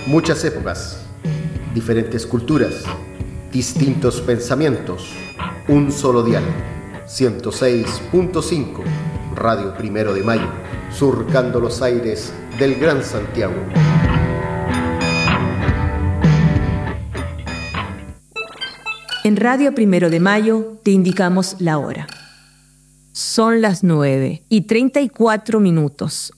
Muchas épocas, diferentes culturas, distintos pensamientos, un solo dial. 106.5, Radio Primero de Mayo, surcando los aires del Gran Santiago. En Radio Primero de Mayo te indicamos la hora. Son las 9:34,